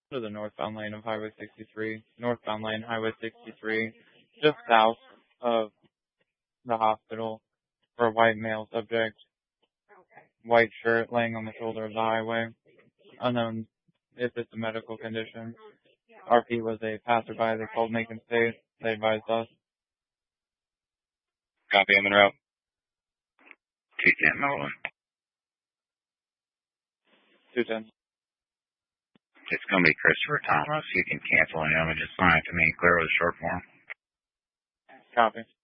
to the northbound lane of Highway 63. Northbound lane, Highway 63, just south of the hospital for a white male subject. White shirt laying on the shoulder of the highway. Unknown if it's a medical condition. RP was a passerby. They called Macon State. They advised us. Copy, I'm en route. 210, Melvin. 210. It's going to be Christopher Thomas. You can cancel him and just sign it to me. Clear with a short form. Copy.